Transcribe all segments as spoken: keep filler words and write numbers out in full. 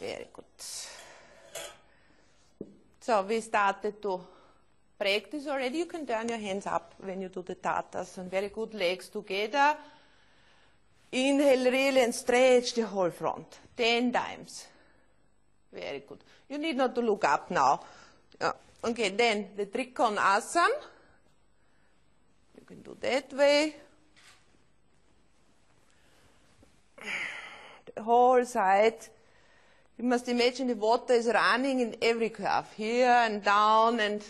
Very good. So we started to practice already. You can turn your hands up when you do the tatas. And very good, legs together. Inhale really and stretch the whole front. Ten times. Very good. You need not to look up now. Yeah. Okay, then the Trikonasana. You can do that way. The whole side. You must imagine the water is running in every curve, here and down and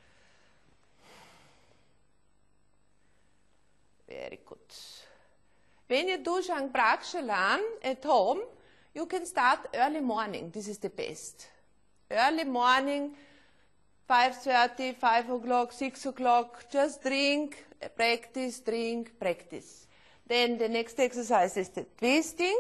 very good. When you do Shangprakshalan at home, you can start early morning. This is the best. Early morning, five thirty, five o'clock, six o'clock, just drink, practice, drink, practice. Then the next exercise is the twisting.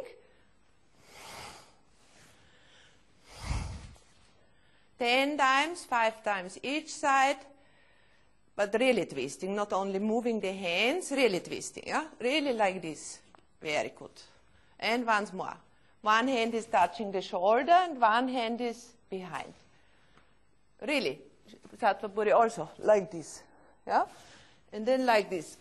Ten times, five times each side, but really twisting, not only moving the hands, really twisting, yeah? Really like this. Very good. And once more. One hand is touching the shoulder and one hand is behind. Really. Satvapuri also, like this. Yeah? And then like this.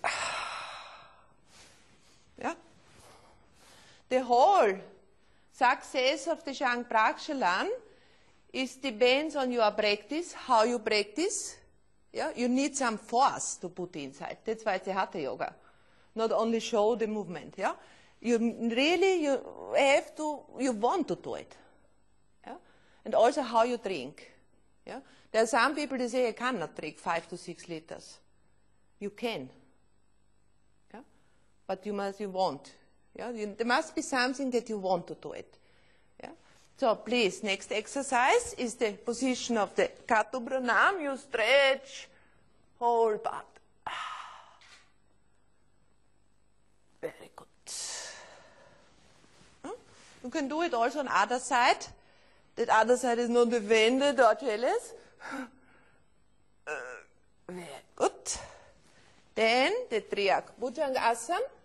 Yeah? The whole success of the Shangprakshalan is depends on your practice, how you practice. Yeah? You need some force to put inside. That's why it's a Hatha Yoga. Not only show the movement. Yeah? You really you have to, you want to do it. Yeah? And also how you drink. Yeah? There are some people that say, I cannot drink five to six liters. You can. Yeah? But you must, you want. Yeah? You, there must be something that you want to do it. Yeah? So please, next exercise is the position of the Kato Pranam. You stretch whole butt. Very good. You can do it also on the other side. That other side is not offended or jealous. Very good. Then the Triak Bhujangasana.